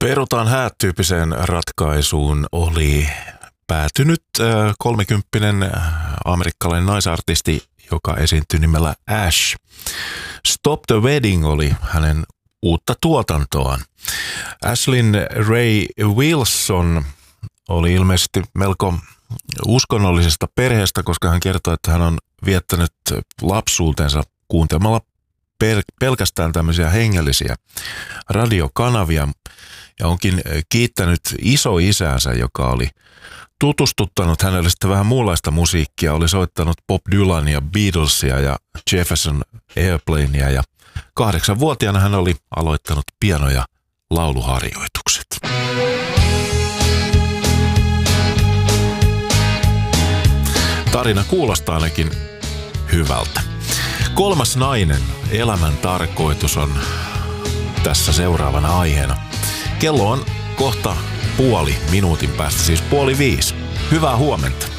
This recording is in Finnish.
Perutaan häät-tyyppiseen ratkaisuun oli päätynyt 30-vuotias amerikkalainen naisartisti, joka esiintyi nimellä Ash. Stop the Wedding oli hänen uutta tuotantoaan. Ashlyn Ray Wilson oli ilmeisesti melko uskonnollisesta perheestä, koska hän kertoi, että hän on viettänyt lapsuutensa kuuntelemalla pelkästään tämmöisiä hengellisiä radiokanavia ja onkin kiittänyt isoisäänsä, joka oli tutustuttanut hänelle sitten vähän muunlaista musiikkia, oli soittanut Bob Dylania, Beatlesia ja Jefferson Airplanea ja 8-vuotiaana hän oli aloittanut piano- ja lauluharjoitukset. Tarina kuulostaa ainakin hyvältä. Kolmas nainen, elämän tarkoitus on tässä seuraavana aiheena. Kello on kohta puoli minuutin päästä, siis 4:30. Hyvää huomenta.